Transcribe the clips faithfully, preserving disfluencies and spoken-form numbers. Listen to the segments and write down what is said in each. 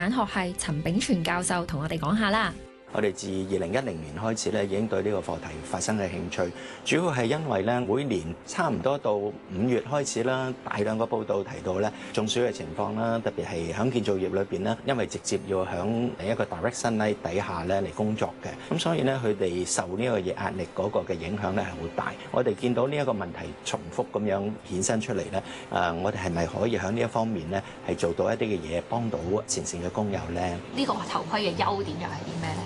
學系陳炳全教授同我哋講下啦。 我哋自二零一零年開始咧，已經對呢個課題發生嘅興趣，主要係因為咧每年差唔多到五月開始啦，大量嘅報道提到咧中暑嘅情況啦，特別係響建造業裏邊咧，因為直接要響一個 direct sunlight底下咧嚟工作嘅，咁所以咧佢哋受呢個熱壓力嗰個嘅影響咧係好大。我哋見到呢一個問題重複咁樣衍生出嚟咧，誒，我哋係咪可以喺呢一方面咧係做到一啲嘅嘢，幫到前線嘅工友咧？ 呢個頭盔嘅優點又係啲咩咧？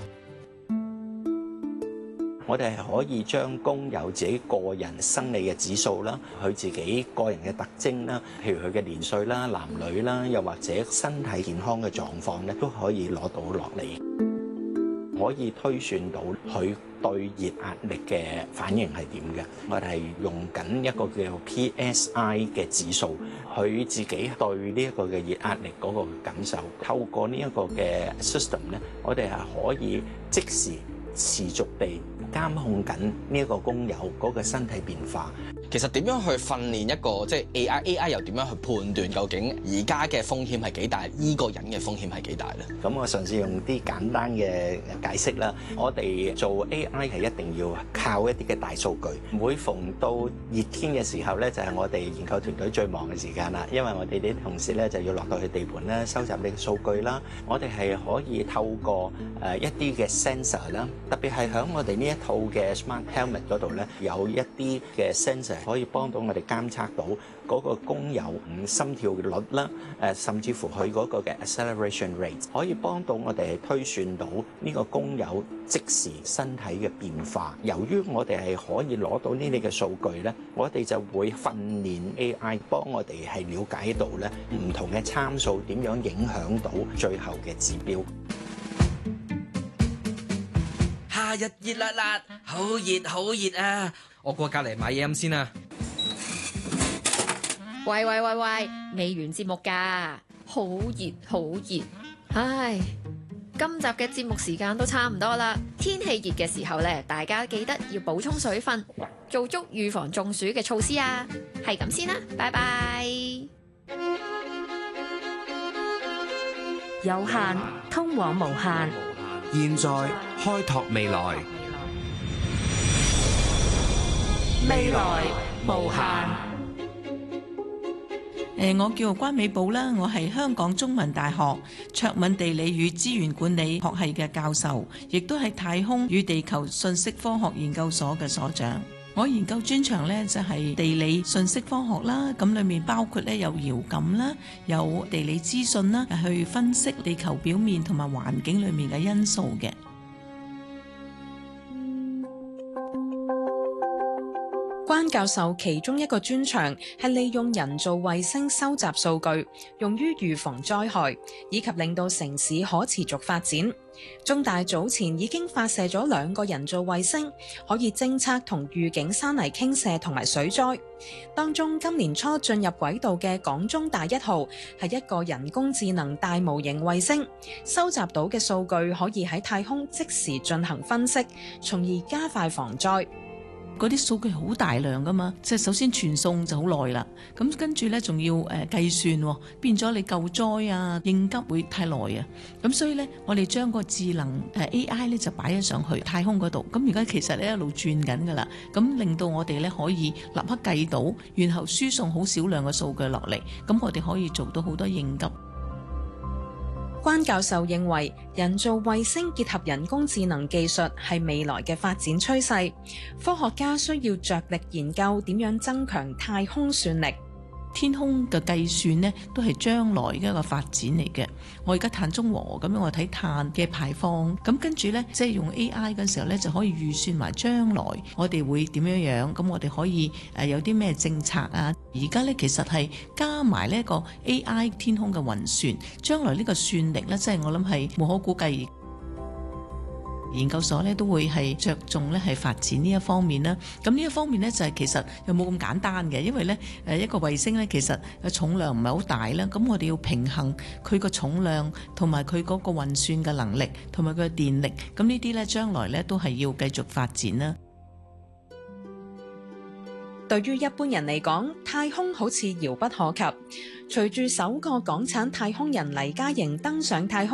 我哋係可以將工友自己個人生理嘅指數啦，佢自己個人嘅特徵啦，譬如佢嘅年歲啦、男女啦，又或者身體健康嘅狀況咧，都可以攞到落嚟，可以推算到佢對熱壓力嘅反應係點嘅。我哋係用緊一個叫 P S I 嘅指數，佢自己對呢一個嘅熱壓力嗰個感受，透過呢一個嘅 system 咧，我哋係可以即時持續地監控緊呢一個工友嗰個身體變化。 其實點樣去訓練一個即係 A I？A I 又點樣去判斷究竟而家嘅風險係幾大？依個人嘅風險係幾大咧？ 咁我嘗試用啲簡單嘅解釋啦。我哋做 A I 係一定要靠一啲嘅大數據。每逢到熱天嘅時候咧，就係我哋研究團隊最忙嘅時間啦。因為我哋啲同事咧就要落到去地盤咧收集你嘅數據啦。我哋係可以透過誒一啲嘅 sensor 啦，特別係響我哋呢一套嘅 smart helmet 嗰度咧，有一啲嘅 sensor 可以幫到我哋監測到嗰個工友唔心跳率啦，誒甚至乎佢嗰個嘅 acceleration rate， 可以幫到我哋推算到呢個工友即時身體嘅變化。由於我哋係可以攞到呢啲嘅數據咧，我哋就會訓練 A I 幫我哋係了解到咧唔同嘅參數點樣影響到最後嘅指標。 夏日熱辣辣，好熱好熱啊！我過隔離買嘢飲先啊！ 喂喂喂喂，未完節目㗎，好熱好熱，唉！今集嘅節目時間都差唔多啦，天氣熱嘅時候咧，大家記得要補充水分，做足預防中暑嘅措施啊！係咁先啦，拜拜。 有限通往無限， 現在開拓未來， 未來無限。 誒，我叫關美寶啦，我係香港中文大學卓敏地理與資源管理學系嘅教授，亦都係太空與地球信息科學研究所嘅所長。我研究專長呢就係地理信息科學啦，咁裡面包括呢有遙感啦，有地理資訊啦，去分析地球表面同埋環境裡面嘅因素嘅。 關教授其中一個專長係利用人造衛星收集數據，用於預防災害，以及令到城市可持續發展。中大早前已經發射咗兩個人造衛星，可以偵測同預警山泥傾瀉同埋水災。當中今年初進入軌道嘅港中大一號係一個人工智能大模型衛星，收集到嘅數據可以喺太空即時進行分析，從而加快防災。 嗰啲數據好大量噶嘛，即係首先傳送就好耐啦，咁跟住咧仲要誒計算，變咗你救災啊應急會太耐啊，咁所以咧我哋將個智能誒 A I 咧就擺咗上去太空嗰度，咁而家其實咧一路轉緊噶啦，咁令到我哋咧可以立刻計到，然後輸送好少量嘅數據落嚟，咁我哋可以做到好多應急。 關教授認為，人造衛星結合人工智能技術係未來嘅發展趨勢，科學家需要着力研究點樣增強太空算力。 天空嘅計算呢，都係將來嘅一個發展嚟嘅。我而家碳中和咁樣，我睇碳嘅排放，咁跟住呢，即係用 A I 嘅時候呢，就可以預算埋將來我哋會點樣樣，咁我哋可以誒有啲咩政策啊？而家呢，其實係加埋呢一個 A I 天空嘅運算，將來呢個算力呢，即係我諗係無可估計。研究所咧都會係着重咧係發展呢一方面啦。咁呢一方面咧就係其實又冇咁簡單嘅，因為咧誒一個衛星咧其實嘅重量唔係好大啦。咁我哋要平衡佢個重量同埋佢嗰個運算嘅能力同埋佢嘅電力。咁呢啲咧將來咧都係要繼續發展啦。 對於一般人嚟講，太空好似遙不可及。隨住首個港產太空人黎嘉瑩登上太空